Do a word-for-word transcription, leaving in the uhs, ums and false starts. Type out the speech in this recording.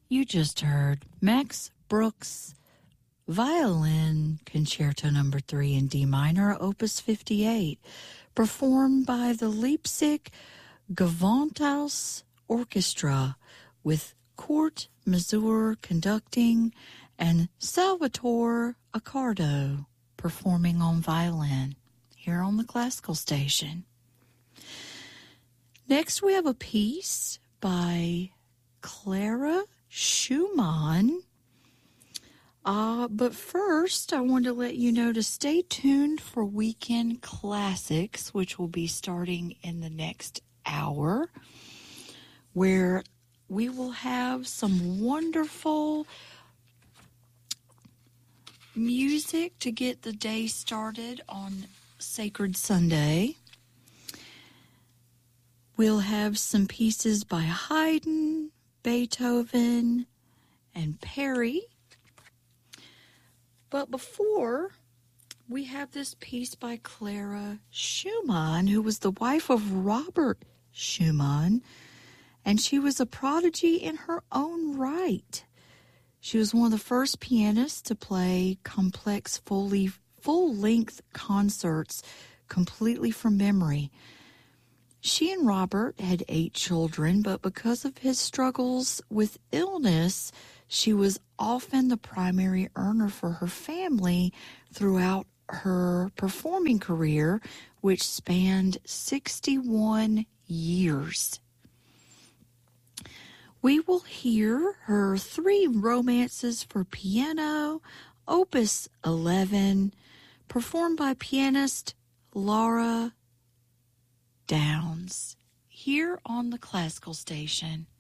You just heard Max Bruch's Violin Concerto Number three in D minor, Opus fifty-eight, performed by the Leipzig Gewandhaus Orchestra with Kurt Masur conducting and Salvatore Accardo performing on violin here on the Classical Station. Next, we have a piece by Clara Schumann. Uh, but first, I want to let you know to stay tuned for Weekend Classics, which will be starting in the next hour, where we will have some wonderful music to get the day started on Sacred Sunday. We'll have some pieces by Haydn, Beethoven, and Perry. But before, we have this piece by Clara Schumann, who was the wife of Robert Schumann, and she was a prodigy in her own right. She was one of the first pianists to play complex, fully, full-length concerts completely from memory. She and Robert had eight children, but because of his struggles with illness, she was often the primary earner for her family throughout her performing career, which spanned sixty-one years. We will hear her three romances for piano, Opus eleven, performed by pianist Laura Downs, here on the Classical Station.